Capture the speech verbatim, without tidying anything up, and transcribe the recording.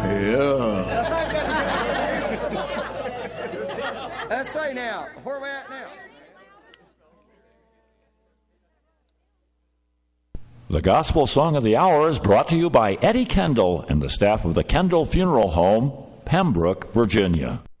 Yeah. Let's say now, where are we at now? The Gospel Song of the Hour is brought to you by Eddie Kendall and the staff of the Kendall Funeral Home, Pembroke, Virginia.